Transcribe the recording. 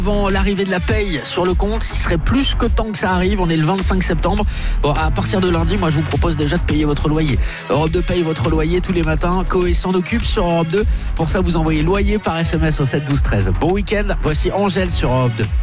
Avant l'arrivée de la paye sur le compte, il serait plus que temps que ça arrive. On est le 25 septembre. Bon, à partir de lundi, moi je vous propose déjà de payer votre loyer. Europe 2 paye votre loyer tous les matins. Coé s'en occupe sur Europe 2. Pour ça, vous envoyez loyer par SMS au 7 12 13. Bon week-end. Voici Angèle sur Europe 2.